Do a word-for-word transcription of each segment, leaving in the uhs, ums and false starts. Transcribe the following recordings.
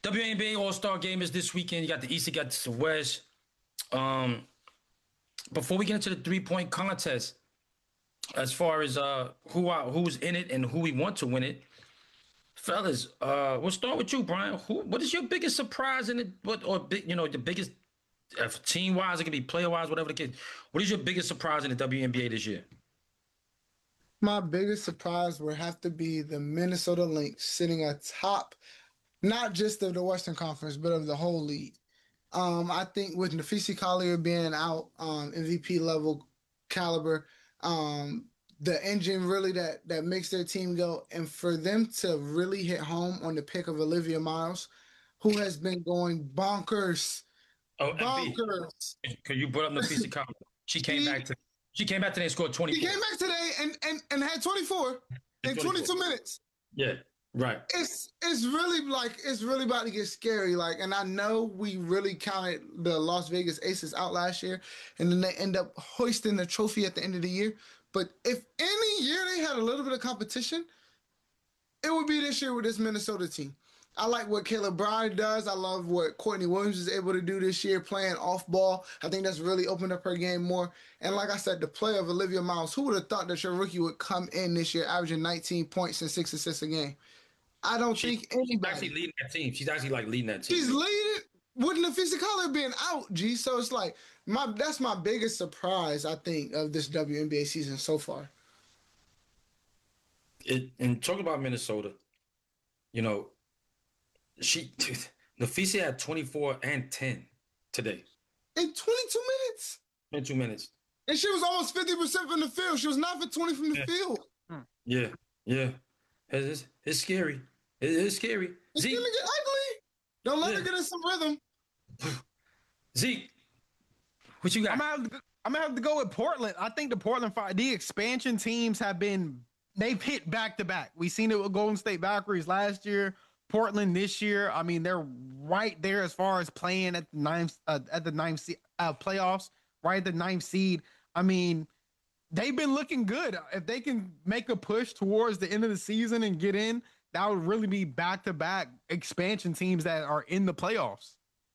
W N B A All-Star Game is this weekend. You got the East, you got the West. Um, before we get into the three-point contest, as far as uh who are, who's in it and who we want to win it, fellas, uh, we'll start with you, Brian. Who, what is your biggest surprise in it? What or big, you know, the biggest uh, team-wise, it could be player-wise, whatever the case. What is your biggest surprise in the W N B A this year? My biggest surprise would have to be the Minnesota Lynx sitting atop, not just of the Western Conference, but of the whole league. Um, I think with Nafisi Collier being out, um, M V P level caliber, um, the engine really that that makes their team go, and for them to really hit home on the pick of Olivia Miles, who has been going bonkers, Oh, bonkers. Because you brought up Nafisa Collier. She came She- back to she came back today and scored He twenty-four. came back today and and, and had twenty-four in twenty-four. twenty-two minutes. Yeah, right. It's it's really like it's really about to get scary. Like, and I know we really counted the Las Vegas Aces out last year, and then they end up hoisting the trophy at the end of the year. But if any year they had a little bit of competition, it would be this year with this Minnesota team. I like what Caleb Bryan does. I love what Courtney Williams is able to do this year playing off ball. I think that's really opened up her game more. And like I said, the play of Olivia Miles, who would have thought that your rookie would come in this year averaging nineteen points and six assists a game? I don't She- think anybody. Actually leading that team. She's actually like leading that team. She's leading with Nafisa Collier being out, G. So it's like my that's my biggest surprise, I think, of this W N B A season so far. It, and talking about Minnesota, you know, she Nafisa had twenty-four and ten today In twenty-two minutes. in two minutes. And she was almost fifty percent from the field. She was nine for twenty from the Yeah. field. Yeah, yeah. It's, it's, it's scary. It is scary. It's Zeke, gonna get ugly. Don't let Yeah. her get in some rhythm. Zeke, what you got? I'm gonna, have to, I'm gonna have to go with Portland. I think the Portland Fire, the expansion teams have been, they've hit back to back. We seen it with Golden State Valkyries last year, Portland this year. I mean, they're right there as far as playing at the ninth, uh, at the ninth se- uh, playoffs, right at the ninth seed. I mean, they've been looking good. If they can make a push towards the end of the season and get in, that would really be back to back expansion teams that are in the playoffs.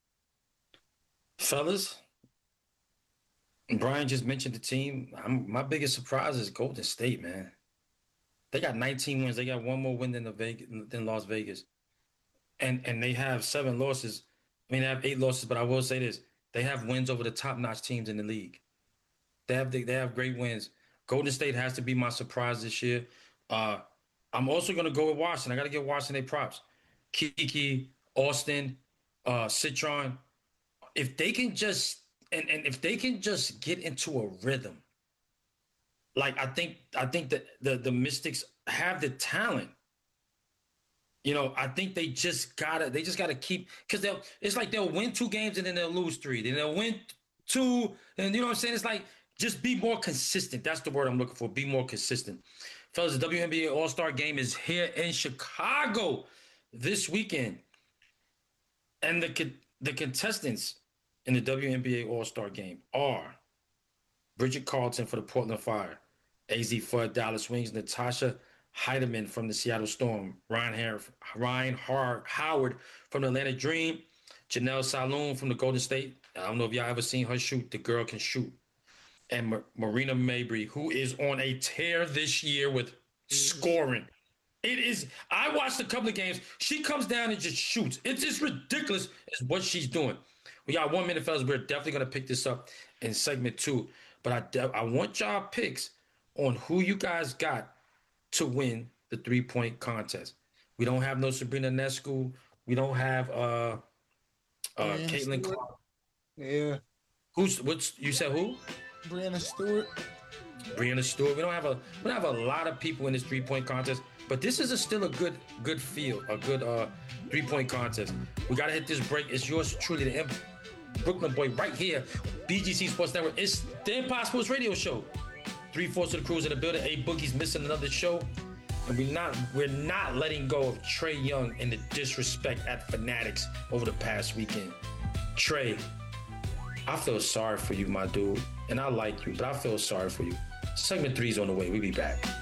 Fellas, Brian just mentioned the team. I'm, my biggest surprise is Golden State, man. They got nineteen wins. They got one more win than the Vegas, than Las Vegas, and and they have seven losses. I mean, they have eight losses, but I will say this: they have wins over the top-notch teams in the league. They have they, they have great wins. Golden State has to be my surprise this year. Uh, I'm also going to go with Washington. I got to give Washington their props. Kiki, Austin, uh, Citron. If they can just and, and if they can just get into a rhythm, like I think I think that the the Mystics have the talent. You know, I think they just gotta they just gotta keep because they'll it's like they'll win two games and then they'll lose three. Then they'll win two, and you know what I'm saying? It's like just be more consistent. That's the word I'm looking for. Be more consistent. Fellas, the W N B A All-Star Game is here in Chicago this weekend. And the con- the contestants in the W N B A All-Star Game are Bridget Carlton for the Portland Fire, A Z Fudd, Dallas Wings, Natasha Heidemann from the Seattle Storm, Ryan, Har- Ryan Har- Howard from the Atlanta Dream, Janelle Saloon from the Golden State. I don't know if y'all ever seen her shoot. The girl can shoot. And Ma- Marina Mabry, who is on a tear this year with scoring. It is. I watched a couple of games. She comes down and just shoots. It's just ridiculous is what she's doing. We got one minute, fellas. We're definitely going to pick this up in segment two. But I, de- I want y'all picks on who you guys got to win the three-point contest. We don't have no Sabrina Nescu. We don't have uh, uh, Brianna Caitlin Stewart. Clark. Yeah. Who's what's you said who? Brianna Stewart. Brianna Stewart. We don't have a we don't have a lot of people in this three point contest, but this is a, still a good good field, a good uh three point contest. We gotta hit this break. It's yours truly, the M- Brooklyn boy, right here, B G C Sports Network. It's the Impossibles Radio Show. Three fourths of the crews in the building. A Boogie's missing another show, and we're not we're not letting go of Trae Young and the disrespect at Fanatics over the past weekend. Trae, I feel sorry for you, my dude. And I like you, but I feel sorry for you. Segment three's on the way. We'll be back.